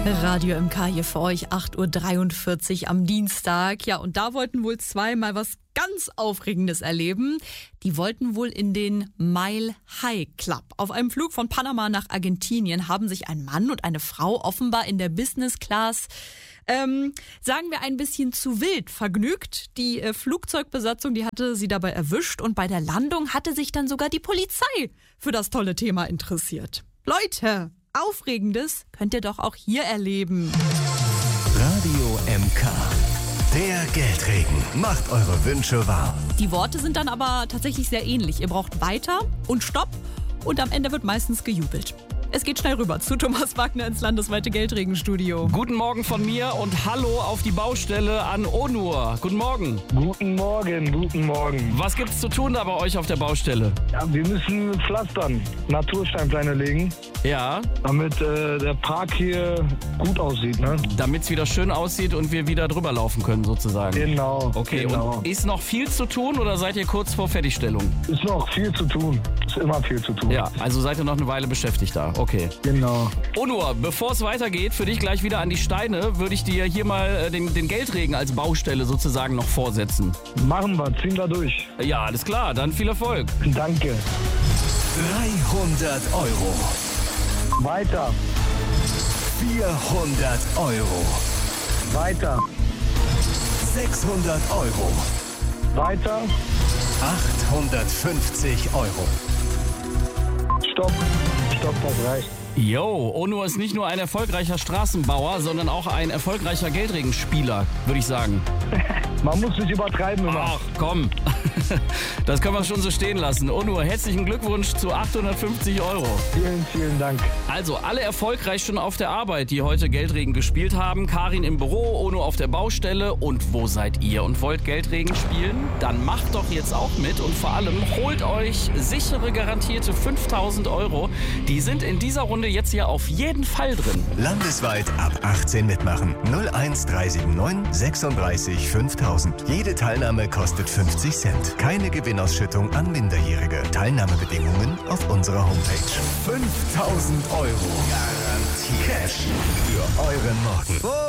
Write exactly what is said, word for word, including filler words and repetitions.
Radio M K hier für euch, acht Uhr dreiundvierzig am Dienstag. Ja, und da wollten wohl zwei mal was ganz Aufregendes erleben. Die wollten wohl in den Mile High Club. Auf einem Flug von Panama nach Argentinien haben sich ein Mann und eine Frau offenbar in der Business Class, ähm, sagen wir, ein bisschen zu wild vergnügt. Die äh, Flugzeugbesatzung, die hatte sie dabei erwischt und bei der Landung hatte sich dann sogar die Polizei für das tolle Thema interessiert. Leute, Aufregendes könnt ihr doch auch hier erleben. Radio M K. Der Geldregen macht eure Wünsche wahr. Die Worte sind dann aber tatsächlich sehr ähnlich. Ihr braucht weiter und Stopp und am Ende wird meistens gejubelt. Es geht schnell rüber zu Thomas Wagner ins landesweite Geldregenstudio. Guten Morgen von mir und hallo auf die Baustelle an Onur. Guten Morgen. Guten Morgen, guten Morgen. Was gibt's zu tun da bei euch auf der Baustelle? Ja, wir müssen pflastern, Natursteinpläne legen, Ja, damit äh, der Park hier gut aussieht, ne? damit es wieder schön aussieht und wir wieder drüber laufen können sozusagen. Genau. Okay, genau. und ist noch viel zu tun oder seid ihr kurz vor Fertigstellung? Ist noch viel zu tun. Ist immer viel zu tun. Ja, also seid ihr noch eine Weile beschäftigt da. Okay. Genau. Onur, bevor es weitergeht, für dich gleich wieder an die Steine, würde ich dir hier mal äh, den, den Geldregen als Baustelle sozusagen noch vorsetzen. Machen wir, ziehen wir durch. Ja, alles klar, dann viel Erfolg. Danke. dreihundert Euro. Weiter, vierhundert Euro. weiter, sechshundert Euro. weiter. achthundertfünfzig Euro. Stopp. Stopp, das reicht. Yo, Onur ist nicht nur ein erfolgreicher Straßenbauer, sondern auch ein erfolgreicher Geldregenspieler, würde ich sagen. Man muss nicht übertreiben immer. Ach, komm. Das können wir schon so stehen lassen. Onur, herzlichen Glückwunsch zu achthundertfünfzig Euro. Vielen, vielen Dank. Also, alle erfolgreich schon auf der Arbeit, die heute Geldregen gespielt haben. Karin im Büro, Onur auf der Baustelle. Und wo seid ihr und wollt Geldregen spielen? Dann macht doch jetzt auch mit und vor allem holt euch sichere, garantierte fünftausend Euro. Die sind in dieser Runde jetzt hier auf jeden Fall drin. Landesweit ab achtzehn mitmachen. null eins drei sieben neun sechsunddreißig fünftausend. Jede Teilnahme kostet fünfzig Cent. Keine Gewinnausschüttung an Minderjährige. Teilnahmebedingungen auf unserer Homepage. fünftausend Euro. Garantiert. Cash für euren Morgen.